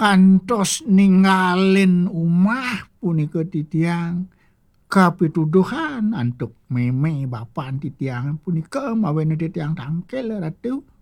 kantos ninggalin omah punika titiang kapituduhan antuk meme bapan titiang punika mawen titiang tangkel ratu